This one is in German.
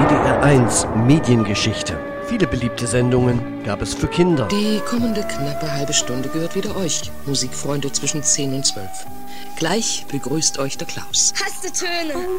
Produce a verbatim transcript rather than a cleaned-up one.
D D R eins Mediengeschichte. Viele beliebte Sendungen gab es für Kinder. Die kommende knappe halbe Stunde gehört wieder euch, Musikfreunde zwischen zehn und zwölf. Gleich begrüßt euch der Klaus. Hast du Töne?